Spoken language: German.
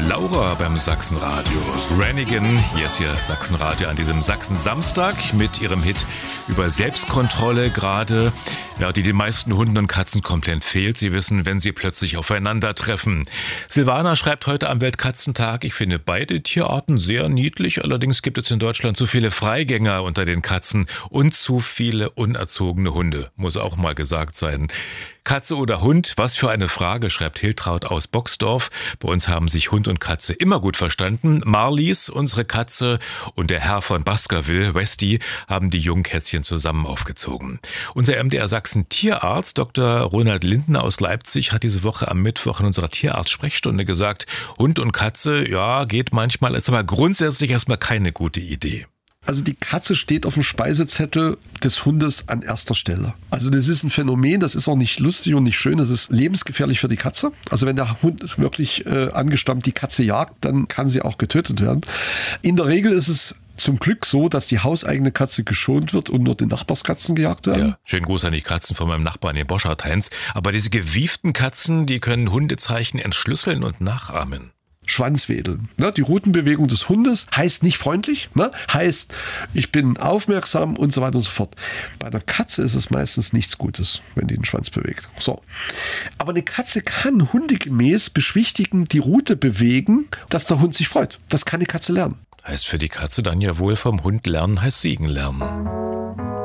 Laura beim Sachsenradio. Brannigan, hier ist hier Sachsenradio an diesem Sachsen-Samstag mit ihrem Hit über Selbstkontrolle gerade, ja, die den meisten Hunden und Katzen komplett fehlt. Sie wissen, wenn sie plötzlich aufeinandertreffen. Silvana schreibt heute am Weltkatzentag, ich finde beide Tierarten sehr niedlich, allerdings gibt es in Deutschland zu viele Freigänger unter den Katzen und zu viele unerzogene Hunde. Muss auch mal gesagt sein. Katze oder Hund, was für eine Frage, schreibt Hiltraud aus Boxdorf. Bei uns haben sich Hund und Katze immer gut verstanden. Marlies, unsere Katze, und der Herr von Baskerville, Westy, haben die jungen Kätzchen zusammen aufgezogen. Unser MDR Sachsen Tierarzt, Dr. Ronald Lindner aus Leipzig, hat diese Woche am Mittwoch in unserer Tierarzt-Sprechstunde gesagt, Hund und Katze, ja, geht manchmal, ist aber grundsätzlich erstmal keine gute Idee. Also die Katze steht auf dem Speisezettel des Hundes an erster Stelle. Also das ist ein Phänomen, das ist auch nicht lustig und nicht schön, das ist lebensgefährlich für die Katze. Also wenn der Hund wirklich angestammt die Katze jagt, dann kann sie auch getötet werden. In der Regel ist es zum Glück so, dass die hauseigene Katze geschont wird und nur die Nachbarskatzen gejagt werden. Ja, schönen Gruß an die Katzen von meinem Nachbarn, den Boschart-Heinz. Aber diese gewieften Katzen, die können Hundezeichen entschlüsseln und nachahmen. Schwanzwedeln. Die Rutenbewegung des Hundes heißt nicht freundlich, heißt, ich bin aufmerksam und so weiter und so fort. Bei der Katze ist es meistens nichts Gutes, wenn die den Schwanz bewegt. So. Aber eine Katze kann hundegemäß beschwichtigend die Rute bewegen, dass der Hund sich freut. Das kann die Katze lernen. Heißt für die Katze dann ja wohl vom Hund lernen heißt Siegen lernen.